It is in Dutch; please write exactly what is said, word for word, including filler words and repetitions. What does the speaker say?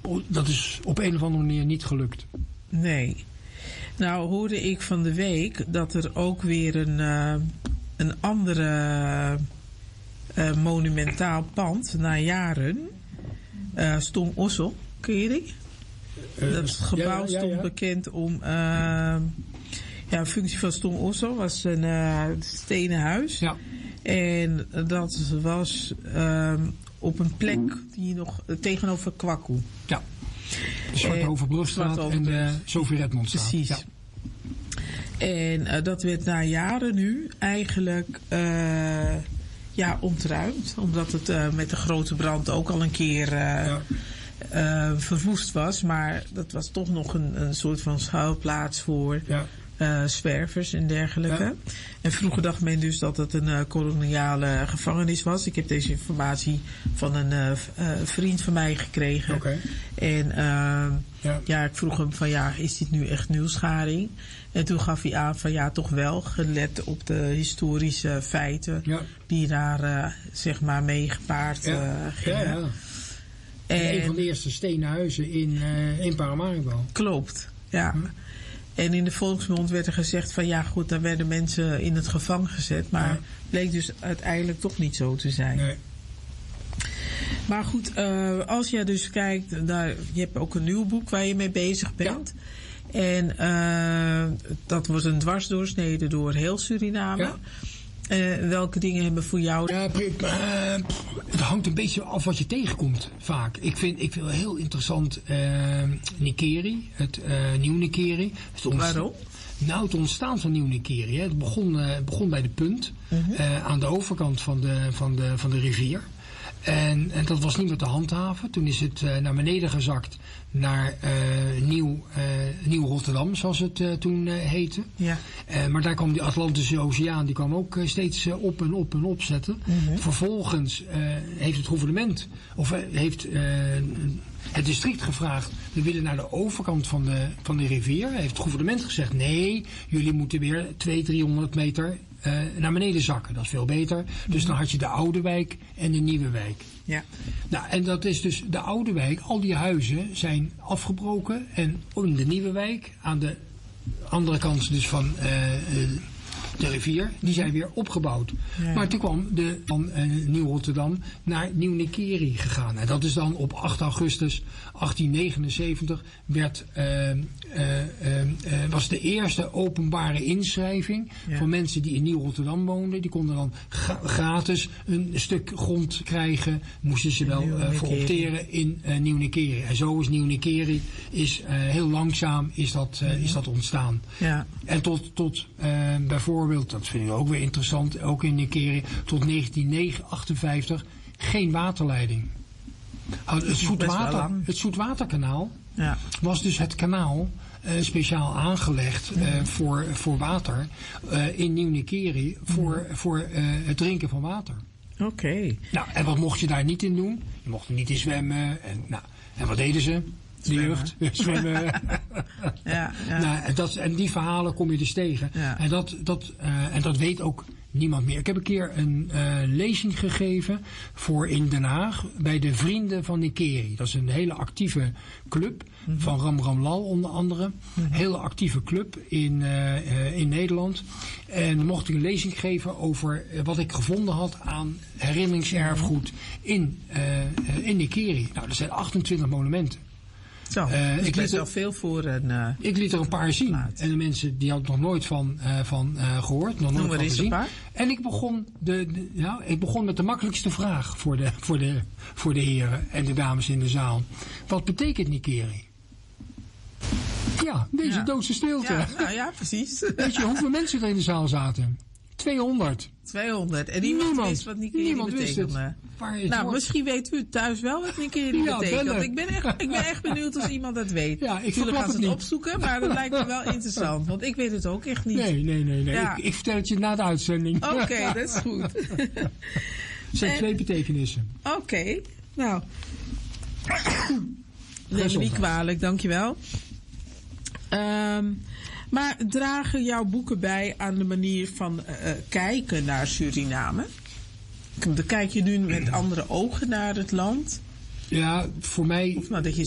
dat is op een of andere manier niet gelukt. Nee. Nou hoorde ik van de week dat er ook weer een, uh, een andere uh, monumentaal pand na jaren. Uh, Stom Ossel, ken je die? Uh, dat gebouw ja, ja, ja, ja. stond bekend om... Uh, ja, een functie van Stom Ossel was een uh, stenen huis. Ja. En dat was uh, op een plek die nog uh, tegenover Kwaku. Ja. De Zwartoverbrugstraat en de Sofie Redmondstraat. Precies. Ja. En uh, dat werd na jaren nu eigenlijk uh, ja, ontruimd. Omdat het uh, met de grote brand ook al een keer uh, ja. uh, verwoest was. Maar dat was toch nog een, een soort van schuilplaats voor... Ja. Uh, zwervers en dergelijke. Ja. En vroeger dacht men dus dat het een uh, koloniale gevangenis was. Ik heb deze informatie van een uh, uh, vriend van mij gekregen. Okay. En uh, ja. ja, ik vroeg hem van ja, is dit nu echt nieuwsgaring? En toen gaf hij aan van ja, toch wel, gelet op de historische feiten ja. die daar uh, zeg maar mee gepaard uh, ja. gingen. Ja, ja. En een van de eerste stenen huizen in, uh, in Paramaribo. Klopt, ja. Hm. En in de volksmond werd er gezegd van ja goed, daar werden mensen in het gevangen gezet. Maar ja. bleek dus uiteindelijk toch niet zo te zijn. Nee. Maar goed, uh, als je dus kijkt, daar, je hebt ook een nieuw boek waar je mee bezig bent. Ja. En uh, dat was een dwarsdoorsnede door heel Suriname. Ja. Uh, welke dingen hebben voor jou... Ja, uh, het hangt een beetje af wat je tegenkomt, vaak. Ik vind, ik vind heel interessant uh, Nikeri, het uh, Nieuw Nikeri. Waarom? Nou, het ontstaan van Nieuw Nikeri. Hè. Het begon, uh, begon bij de Punt, uh-huh. uh, aan de overkant van de, van de, van de rivier. En, en dat was niet meer te handhaven. Toen is het uh, naar beneden gezakt naar uh, Nieuw, uh, Nieuw Rotterdam, zoals het uh, toen uh, heette. Ja. Uh, maar daar kwam die Atlantische Oceaan, die kwam ook uh, steeds uh, op en op en op zetten. Mm-hmm. Vervolgens uh, heeft het gouvernement, of uh, heeft uh, het district gevraagd, we willen naar de overkant van de, van de rivier. Heeft het gouvernement gezegd, nee, jullie moeten weer tweehonderd, driehonderd meter uh, naar beneden zakken. Dat is veel beter. Mm-hmm. Dus dan had je de oude wijk en de nieuwe wijk. Ja. Nou, en dat is dus de oude wijk. Al die huizen zijn afgebroken. En in de nieuwe wijk, aan de andere kant dus van uh, de rivier, die zijn weer opgebouwd. Ja. Maar toen kwam de van uh, Nieuw-Rotterdam naar Nieuw-Nikeri gegaan. En dat is dan op acht augustus achttien negenenzeventig werd, uh, uh, uh, uh, was de eerste openbare inschrijving ja. van mensen die in Nieuw-Rotterdam woonden. Die konden dan gra- gratis een stuk grond krijgen. Moesten ze wel uh, voor opteren in uh, Nieuw-Nikeri. En zo is Nieuw-Nikeri is uh, heel langzaam is dat, uh, is dat ontstaan. Ja. En tot, tot uh, bijvoorbeeld, dat vind ik ook weer interessant, ook in Nikeri, tot negentien achtenvijftig geen waterleiding. Het, zoetwater, het Zoetwaterkanaal ja. was dus het kanaal uh, speciaal aangelegd uh, ja. voor, voor water uh, in Nieuw-Nikeri voor, ja. voor uh, het drinken van water. Oké. Okay. Nou, en wat mocht je daar niet in doen? Je mocht er niet in zwemmen. En, nou, en wat deden ze? De jeugd, zwemmen. ja, ja. Nou, en, dat, en die verhalen kom je dus tegen. Ja. En, dat, dat, uh, en dat weet ook niemand meer. Ik heb een keer een uh, lezing gegeven voor in Den Haag bij de Vrienden van Nikeri. Dat is een hele actieve club mm-hmm. van Ram Ram Lal onder andere. Mm-hmm. Hele actieve club in, uh, uh, in Nederland. En dan mocht ik een lezing geven over uh, wat ik gevonden had aan herinneringserfgoed in, uh, uh, in Nikeri. Nou, er zijn achtentwintig monumenten. Zo, uh, ik liet er veel voor een uh, Ik liet er een paar zien. Plaat. En de mensen die hadden nog nooit van, uh, van uh, gehoord, nog nooit Noem van gezien. En ik begon, de, de, ja, ik begon met de makkelijkste vraag voor de, voor, de, voor de heren en de dames in de zaal. Wat betekent Nikeri? Ja, deze ja. doodse stilte. Ja, nou ja, precies. Weet je hoeveel mensen er in de zaal zaten? tweehonderd. tweehonderd. En niemand, niemand wist wat Nikeri betekende. Nou, woord? Misschien weet u thuis wel wat Nikeri ja, betekent. Want ik ben, echt, ik ben echt benieuwd als iemand dat weet. Ja, ik Jullie gaan het, het opzoeken, maar dat lijkt me wel interessant. Want ik weet het ook echt niet. Nee, nee, nee. nee. Ja. Ik, ik vertel het je na de uitzending. Oké, okay, dat is goed. Het zijn en, twee betekenissen. Oké, okay, nou. Neem me niet kwalijk, dankjewel. Um, maar dragen jouw boeken bij aan de manier van uh, kijken naar Suriname? Dan kijk je nu met andere ogen naar het land? Ja, voor mij... Of nou, dat je